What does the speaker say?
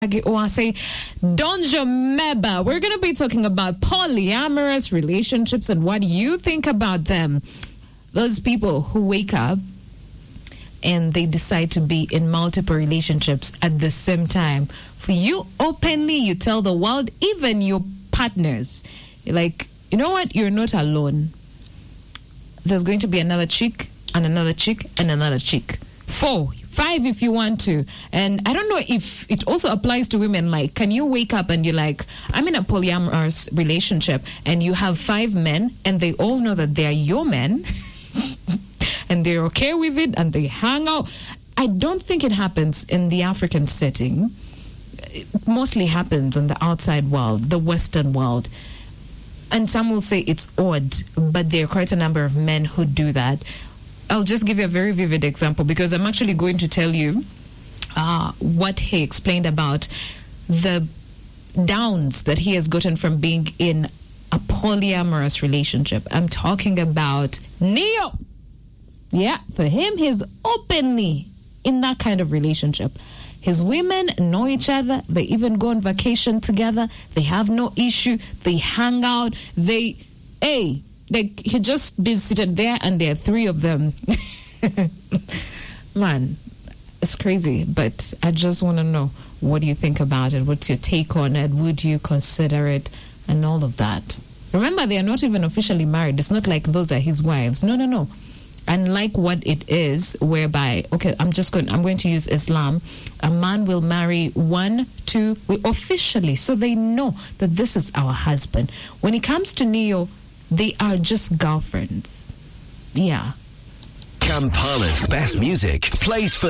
Or say, Donja Meba. We're going to be talking about polyamorous relationships and what you think about them. Those people who wake up and they decide to be in multiple relationships at the same time. For you, openly, you tell the world, even your partners, like, you know what? You're not alone. There's going to be another chick and another chick and another chick. 4, 5 if you want to. And I don't know if it also applies to women. Like, can you wake up and you're like, I'm in a polyamorous relationship, and you have 5 men and they all know that they are your men and they're okay with it and they hang out. I don't think it happens in the African setting. It mostly happens in the outside world, the Western world. And some will say it's odd, but there are quite a number of men who do that. I'll just give you a very vivid example because I'm actually going to tell you what he explained about the downs that he has gotten from being in a polyamorous relationship. I'm talking about Neo. Yeah, for him, he's openly in that kind of relationship. His women know each other. They even go on vacation together. They have no issue. They hang out. He just been seated there and there are 3 of them. Man, it's crazy. But I just want to know, what do you think about it? What's your take on it? Would you consider it? And all of that. Remember, they are not even officially married. It's not like those are his wives. No. Unlike what it is, whereby, okay, I'm going to use Islam. A man will marry 1, 2, officially, so they know that this is our husband. When it comes to Neo, they are just girlfriends. Yeah. Kampala's best music plays for